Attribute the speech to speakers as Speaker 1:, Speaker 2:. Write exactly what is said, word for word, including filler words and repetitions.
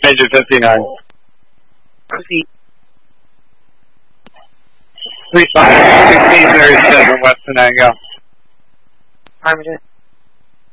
Speaker 1: change at fifty-nine.
Speaker 2: Proceed.
Speaker 1: Three five sixteen thirty-seven West Tenango.
Speaker 2: Affirmative.